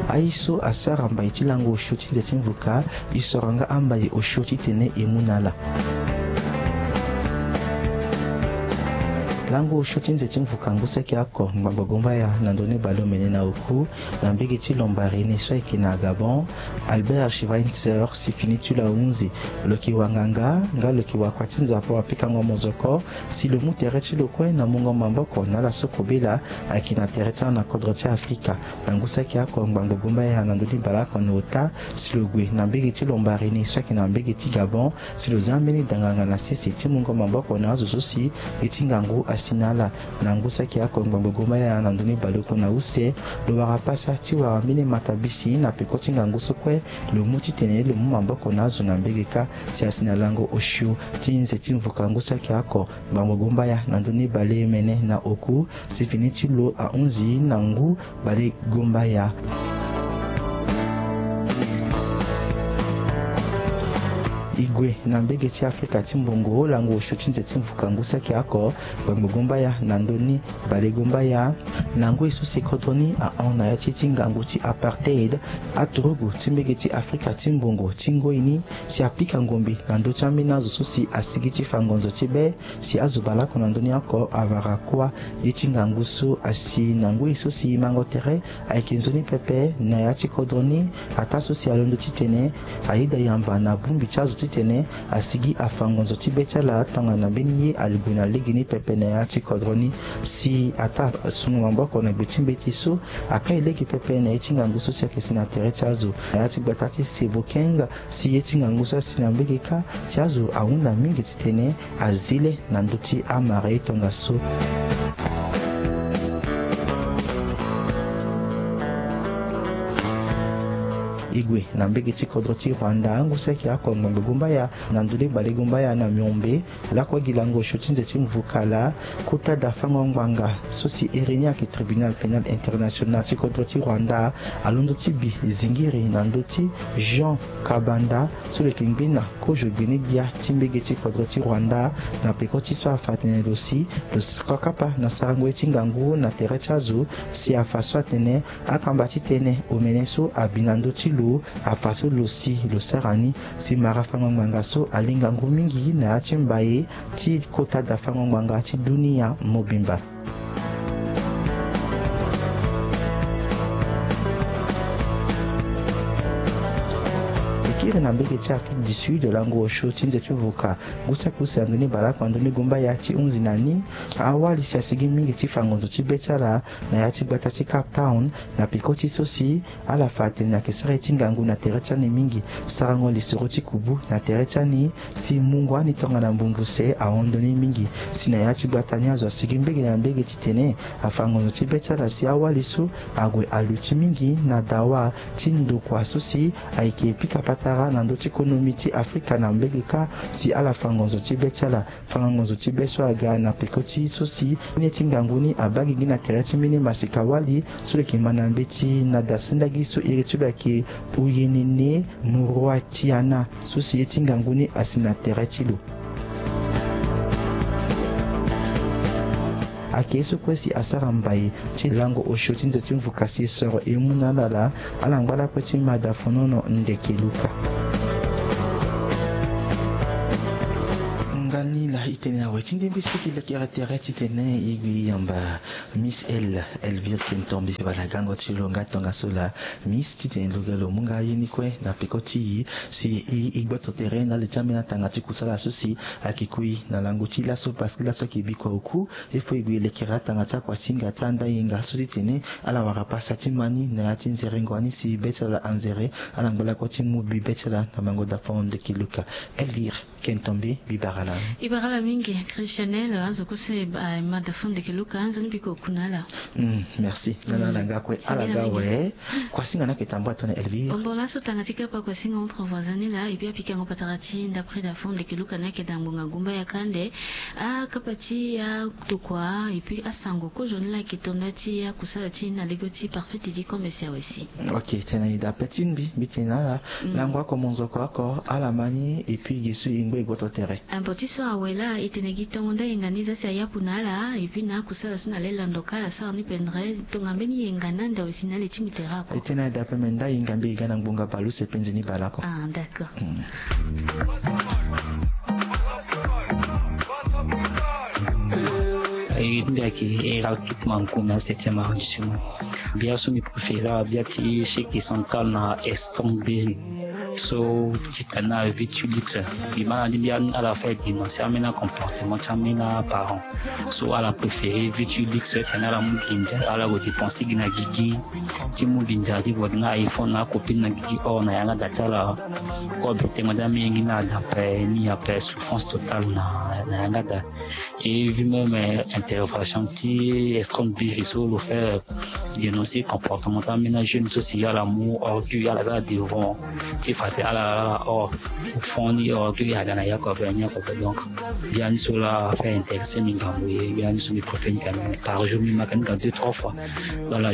aiso asara mbai chilango osho chinze chimvuka isoranga ambai osho chitene emunala lango osho chinze chimvuka nguseke ako ngambagomba ya nandone balo menena oku nambege chilombari ne so ikina Gabon Albert Schweitzer si finitu la unzi loki wanganga nga loki wakwatsinza po apika ngomozoko si le mutere chilo kwe na mungo mamboko na la soko bela akina tereta na kodrote Afrika nguseke ako ngambagomba ya nandone balako nota si le gwe nambege chilombari ne so ikina nambege ti Gabon si le zambeni danganga na sisi ti mungo mamboko na zo sosi etingangu sinala na ngusaki yako ngomba ya nandoni baloko na use lo warapasa ti waramine matabisi na pekoti nguso kwe lo muti tenele lo mamboko nazo na mbegeka si asinalango oshu tinze timvuka ngusaki yako ngomba ya nandoni bale mene na oku si finiti lo a 11 nangu bale gomba ya igwe na mbege ti Afrika timbongo lango osho chinze timvuka ngusaki yako ngomba ya nandoni bale gomba ya nango iso sekodoni a ona ya titingangu ti apartheid aturugu timbege ti Afrika timbongo tingoini si apika ngombi nando chamina zo sosi asigiti fangonzo tibe si azubala konandoni yako avara kwa yitingangu so asi nango iso si mangotere aikenzoni pepe na ya tikodoni ata sosi alondo titene aida yamba na bumbi chazo tene asigi afangonzo tibetala tanga na beni alibuna legini pepe na ya chikodroni si ata sunu mamboko na betimbeti so akaileki pepe na etinga nguso sia kesina terechazo ya tibatati sebokenga si etinga nguso sinambegeka si azo aunda mingi titene azile na nduti amare tonga so igwe na mbege tikodro ti Rwanda nguseki yako ngomba ya nandule bale gomba ya na myombe la kwa gilango shotinze timvukala kota da fango ngwanga sosi erenia ki tribunal penal international tikodro ti Rwanda alondo tibi zingiri nandoti Jean Kabanda sule kingbina kojo benebia timbege tikodro ti Rwanda na pekoti so afatene dosi lo kakapa na sarango etingangu na terechazo si afaso atene akambati tene omeneso abinando ti afaso losi losarani si marafanga mwangaso alinga ngumingi na achimbaye ti kota da fanga mwanga ti dunia mobimba na mbege ti Afrique du Sud lango osho tinze tuvuka gusa kusa ndoni balako ndoni gomba ya ti 11 nani awali si asigi mingi ti fangonzo ti betala na ya ti bata ti Cape Town na pikoti sosi ala fate na kesare tingangu na teretani mingi sarango lisoro ti kubu na teretani si mungu ani tonga na mbumbuse a ondoni mingi si na ya ti bata ni azo asigi mbege na mbege ti tene afangonzo ti betala si awali so agwe alu ti mingi na dawa ti ndokwa sosi aike pika patara na ndoti ekonomi ti Afrika na mbegeka si ala fangonzo ti betala fangonzo ti beso aga na pekoti sosi ne tinganguni abagi gina tereti mini masika wali sule kimana mbeti na dasindagi so iritula ki uyenene murwa tiana sosi tinganguni asina tereti lo akeso kwesi asara mbai ti lango osho tinze timvuka si soro emunalala alangwala kweti madafonono ndekeluka la itene awe tinde bisiki la kiratere titene igwi yamba Miss Elvire Kentombi bala gango chilonga tonga sola Miss titene lugalo munga yinikwe na pekoti si igboto terrain le chamina tangati kusala sosi akikui na lango chila so parce que la so kibikwa oku ifo igwi le kirata ngata kwa singa tanda yinga so titene ala warapasa timani na tinzerengwani si betala anzere ala ngola ko timu bi betala na mango da fond de kiluka Elvire Kentombi bibarala ibarala mingi Christianel azo kose madafunde kiluka anzo nibiko kunala merci nana langa kwe alaga we kwa singa na ketambwa tona Elvire bon là so tangatika pa kwa singa entre voisins là et puis apika ngopatarati d'après la fonde kiluka na kedambunga gumba ya kande a kapati ya kutokwa et puis asango ko joni la kitondati ya kusala ti na legoti parfait dit comme ça aussi ok tena ida petine bitena langwa ko monzo ko alamani et puis gisu ingwe goto tere un petit so awela ya itenegi tongonda yenganiza sia ya punala ipi na kusala suna lela ndokala sawa ni pendre tongambeni yengana nda wesinale chimiterako itena da pemenda yengambi igana ngbunga palu sepenzi ni balako. D'accord. Qui est rapidement comme 7e arrondissement. Bien sûr, mes préférés, bien chez qui sont dans Estongberry. So, titana vitulix. Bima bien à la fête dimanche, amena comportement, amena parents. So, à la préférée, vitulix, kana la mugindja, à la dépenser gina gigi. Timu gindja, di vodna iPhone na copine na gigi or na yanga datala. Ko bete madame ngina d'après ni après souffrance totale na yanga da. Et vu même intervention qui est strong bifiso le faire dénoncer comportemental ménagère social amour orgueil à la devant qui fait à la or au fond ni orgueil à gana yakob donc bien cela fait intéresser mingambo bien sur mes préférés par jour mi makan 2-3 fois dans la